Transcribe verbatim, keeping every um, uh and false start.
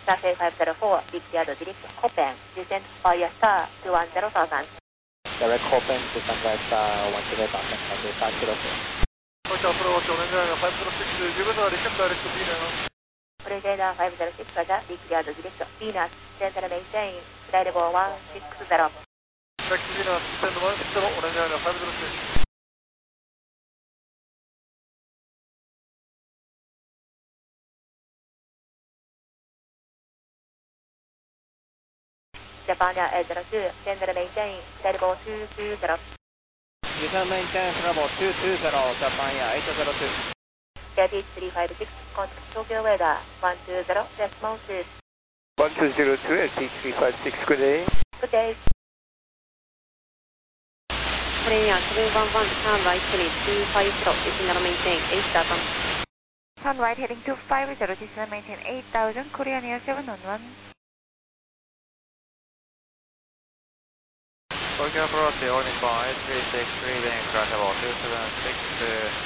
Traffic five zero four, big yard direct Copen, descent via star two one zero thousand. Direct Copen to Sunrise Star one zero thousand, Sunday five zero four. Approach approach, Orange Line five zero six, give us a return direct to Venus. Orange Line five zero six, Roger, big yard direct Venus, descent maintain, flight level one six zero. Direct Venus, descend one six zero, Orange Line five zero six. Japan Air eight zero two, descent maintain, flight level two two zero. Descend maintain level two two zero, Japan Air eight zero two. J T three five six, contact Tokyo weather one two zero, decimal two. one two zero two, L T three five six, good day. Good day. Korean Air seven one one, turn right heading two five zero, descend maintain eight thousand. Turn right heading two five zero, descend maintain eight thousand, Korean Air seven one one. Working approach, Orly five three six three, then crash about two seven six.